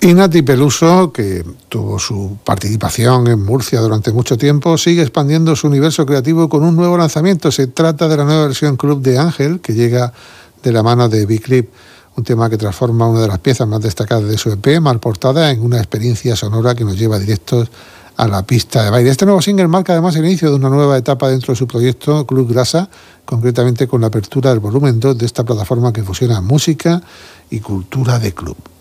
Nati Peluso, que tuvo su participación en Murcia durante mucho tiempo, sigue expandiendo su universo creativo con un nuevo lanzamiento. Se trata de la nueva versión Club de Ángel, que llega de la mano de Big Clip, un tema que transforma una de las piezas más destacadas de su EP, Mal Portada, en una experiencia sonora que nos lleva directos a la pista de baile. Este nuevo single marca además el inicio de una nueva etapa dentro de su proyecto Club Grasa, concretamente con la apertura del volumen 2 de esta plataforma que fusiona música y cultura de club.